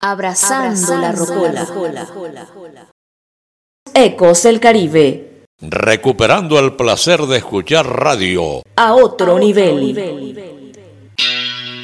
Abrazando la rocola. Ecos del Caribe. Recuperando el placer de escuchar radio A otro nivel.